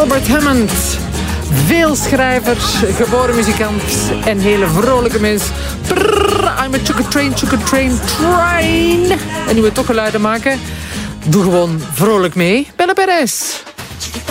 Albert Hammond. Veel schrijvers, geboren muzikant en hele vrolijke mens. I'm a chugga train. En nu we toch geluiden maken, doe gewoon vrolijk mee. Belle Perez.